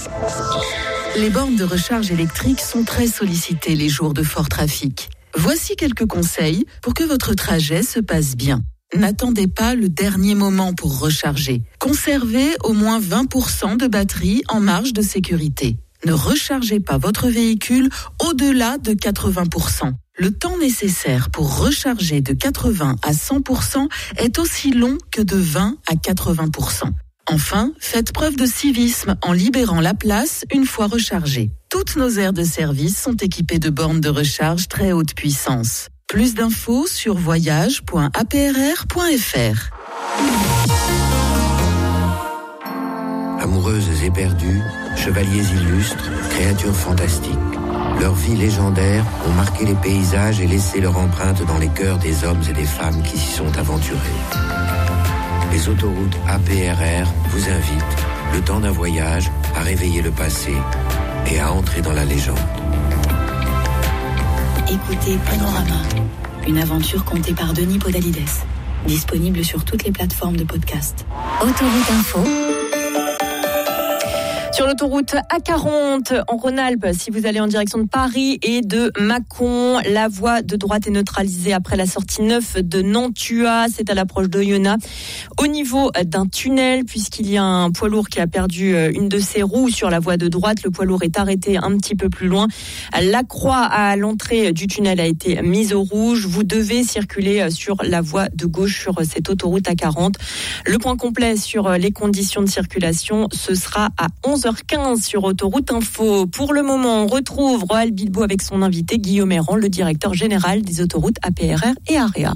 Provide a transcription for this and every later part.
Les bornes de recharge électrique sont très sollicitées les jours de fort trafic. Voici quelques conseils pour que votre trajet se passe bien. N'attendez pas le dernier moment pour recharger. Conservez au moins 20% de batterie en marge de sécurité. Ne rechargez pas votre véhicule au-delà de 80%. Le temps nécessaire pour recharger de 80 à 100% est aussi long que de 20 à 80%. Enfin, faites preuve de civisme en libérant la place une fois rechargée. Toutes nos aires de service sont équipées de bornes de recharge très haute puissance. Plus d'infos sur voyage.aprr.fr. Amoureuses et perdues, chevaliers illustres, créatures fantastiques. Leurs vies légendaires ont marqué les paysages et laissé leur empreinte dans les cœurs des hommes et des femmes qui s'y sont aventurés. Les autoroutes APRR vous invitent, le temps d'un voyage, à réveiller le passé et à entrer dans la légende. Écoutez Panorama, une aventure contée par Denis Podalides. Disponible sur toutes les plateformes de podcast. Autoroute Info. Sur l'autoroute A40 en Rhône-Alpes, si vous allez en direction de Paris et de Mâcon, la voie de droite est neutralisée après la sortie 9 de Nantua. C'est à l'approche d'Oyonnax. Au niveau d'un tunnel, puisqu'il y a un poids lourd qui a perdu une de ses roues sur la voie de droite, le poids lourd est arrêté un petit peu plus loin. La croix à l'entrée du tunnel a été mise au rouge. Vous devez circuler sur la voie de gauche sur cette autoroute A40. Le point complet sur les conditions de circulation, ce sera à 11h15 sur Autoroute Info. Pour le moment, on retrouve Roald Bilbo avec son invité Guillaume Errand, le directeur général des autoroutes APRR et AREA.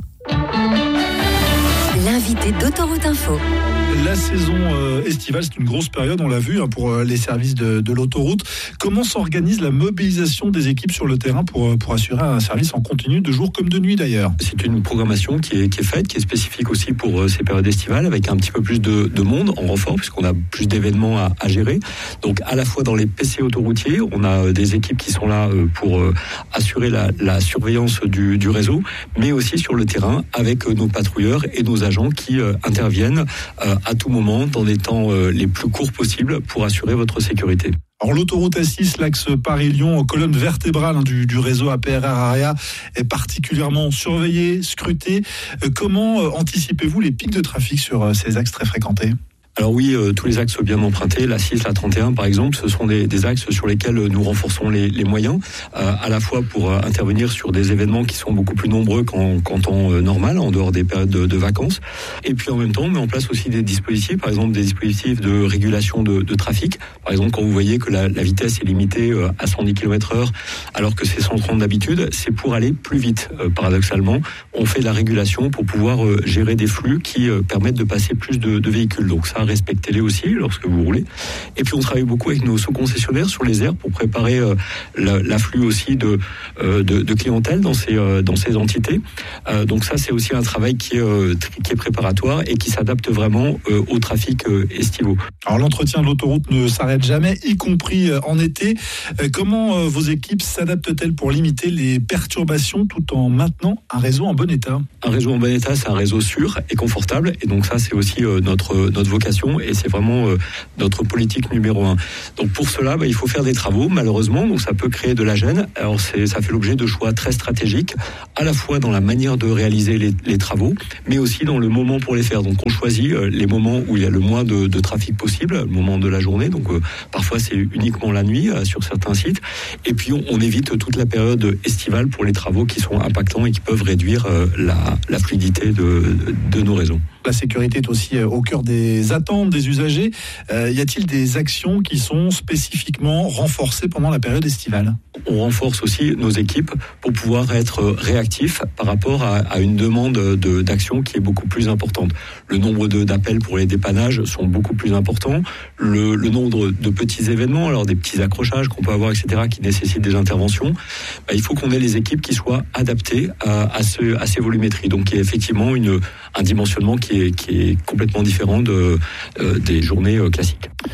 L'invité d'Autoroute Info. La saison estivale, c'est une grosse période, on l'a vu, pour les services de l'autoroute. Comment s'organise la mobilisation des équipes sur le terrain pour assurer un service en continu, de jour comme de nuit d'ailleurs? C'est une programmation qui est faite, qui est spécifique aussi pour ces périodes estivales, avec un petit peu plus de monde en renfort, puisqu'on a plus d'événements à gérer. Donc à la fois dans les PC autoroutiers, on a des équipes qui sont là pour assurer la surveillance du réseau, mais aussi sur le terrain avec nos patrouilleurs et nos agents qui interviennent à tout moment, dans des temps les plus courts possibles, pour assurer votre sécurité. Alors l'autoroute A6, l'axe Paris-Lyon, colonne vertébrale du réseau APRR-AREA, est particulièrement surveillée, scrutée. Comment anticipez-vous les pics de trafic sur ces axes très fréquentés ? Alors oui, tous les axes bien empruntés, la 6, la 31 par exemple, ce sont des axes sur lesquels nous renforçons les moyens, à la fois pour intervenir sur des événements qui sont beaucoup plus nombreux qu'en temps normal, en dehors des périodes de vacances, et puis en même temps on met en place aussi des dispositifs, par exemple des dispositifs de régulation de trafic. Par exemple, quand vous voyez que la vitesse est limitée à 110 km/h alors que c'est 130 d'habitude, c'est pour aller plus vite. Paradoxalement, on fait de la régulation pour pouvoir gérer des flux qui permettent de passer plus de véhicules. Donc ça, respectez-les aussi lorsque vous roulez. Et puis on travaille beaucoup avec nos sous-concessionnaires sur les aires pour préparer l'afflux aussi de clientèle dans ces entités. Donc ça, c'est aussi un travail qui est préparatoire et qui s'adapte vraiment au trafic estivaux. Alors l'entretien de l'autoroute ne s'arrête jamais, y compris en été. Comment vos équipes s'adaptent-elles pour limiter les perturbations tout en maintenant un réseau en bon état ? Un réseau en bon état, c'est un réseau sûr et confortable. Et donc ça, c'est aussi notre vocation et c'est vraiment notre politique numéro 1. Donc pour cela, il faut faire des travaux, malheureusement. Donc ça peut créer de la gêne. Alors ça fait l'objet de choix très stratégiques, à la fois dans la manière de réaliser les travaux, mais aussi dans le moment pour les faire. Donc on choisit les moments où il y a le moins de trafic possible, le moment de la journée. Donc parfois c'est uniquement la nuit sur certains sites. Et puis on évite toute la période estivale pour les travaux qui sont impactants et qui peuvent réduire la fluidité de nos réseaux. La sécurité est aussi au cœur des attentes des usagers. Y a-t-il des actions qui sont spécifiquement renforcées pendant la période estivale ? On renforce aussi nos équipes pour pouvoir être réactifs par rapport à une demande d'action qui est beaucoup plus importante. Le nombre d'appels pour les dépannages sont beaucoup plus importants. Le nombre de petits événements, alors des petits accrochages qu'on peut avoir, etc., qui nécessitent des interventions, il faut qu'on ait les équipes qui soient adaptées à ces volumétries. Donc il y a effectivement un dimensionnement qui est complètement différent des journées classiques.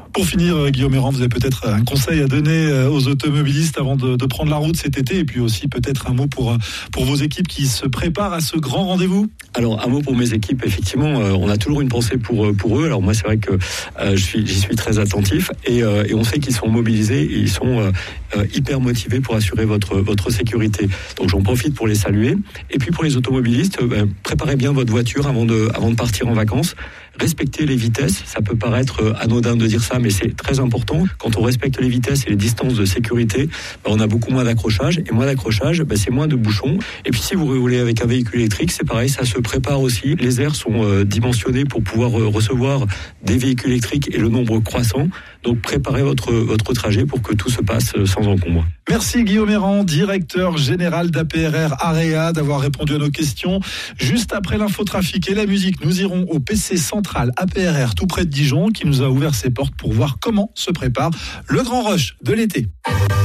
Pour finir, Guillaume Errand, vous avez peut-être un conseil à donner aux automobilistes avant de prendre la route cet été, et puis aussi peut-être un mot pour vos équipes qui se préparent à ce grand rendez-vous. Alors, un mot pour mes équipes, effectivement, on a toujours une pensée pour eux. Alors moi, c'est vrai que j'y suis très attentif, et on sait qu'ils sont mobilisés et ils sont hyper motivés pour assurer votre sécurité. Donc j'en profite pour les saluer. Et puis pour les automobilistes, préparez bien votre voiture avant de partir en vacances. Respecter les vitesses, ça peut paraître anodin de dire ça, mais c'est très important. Quand on respecte les vitesses et les distances de sécurité, on a beaucoup moins d'accrochage. Et moins d'accrochage, c'est moins de bouchons. Et puis si vous roulez avec un véhicule électrique, c'est pareil, ça se prépare aussi. Les aires sont dimensionnés pour pouvoir recevoir des véhicules électriques et le nombre croissant. Donc préparez votre trajet pour que tout se passe sans encombre. Merci Guillaume Errand, directeur général d'APRR AREA, d'avoir répondu à nos questions. Juste après l'infotrafic et la musique, nous irons au PC central APRR tout près de Dijon, qui nous a ouvert ses portes pour voir comment se prépare le grand rush de l'été.